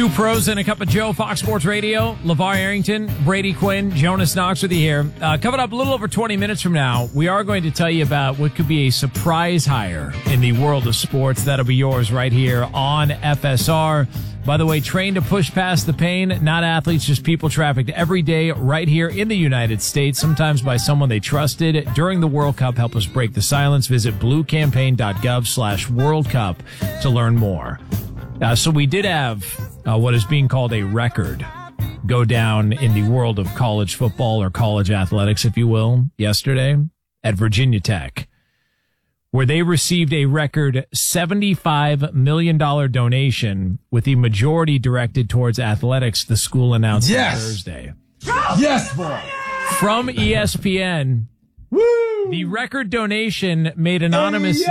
Two pros and a cup of Joe, Fox Sports Radio. LeVar Arrington, Brady Quinn, Jonas Knox with you here. Coming up a little over 20 minutes from now, we are going to tell you about what could be a surprise hire in the world of sports. That'll be yours right here on FSR. By the way, trained to push past the pain, not athletes, just people trafficked every day right here in the United States, sometimes by someone they trusted during the World Cup. Help us break the silence. Visit bluecampaign.gov/World Cup to learn more. So we did have what is being called a record go down in the world of college football or college athletics, if you will, yesterday at Virginia Tech, where they received a record $75 million donation, with the majority directed towards athletics, the school announced on Thursday. Yes, boy. From ESPN, the record donation made anonymously...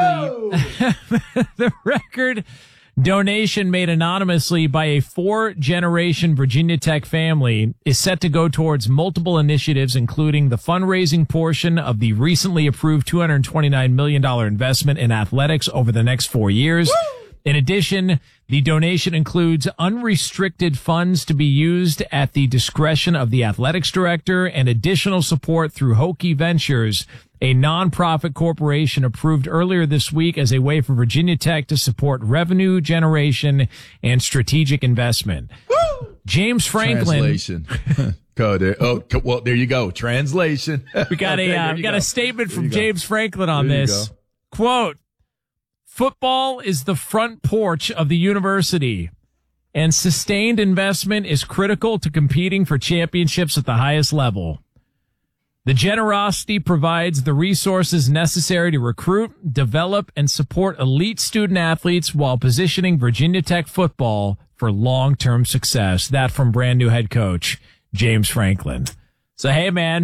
the record donation made anonymously by a 4-generation Virginia Tech family is set to go towards multiple initiatives, including the fundraising portion of the recently approved $229 million investment in athletics over the next 4 years. In addition, the donation includes unrestricted funds to be used at the discretion of the athletics director and additional support through Hokie Ventures, a nonprofit corporation approved earlier this week as a way for Virginia Tech to support revenue generation and strategic investment. James Franklin. Translation. Well, there you go. Translation. We got a statement from James Franklin on this. Quote, "Football is the front porch of the university, and sustained investment is critical to competing for championships at the highest level. The generosity provides the resources necessary to recruit, develop, and support elite student athletes while positioning Virginia Tech football for long-term success." That from brand new head coach James Franklin. So, hey, man.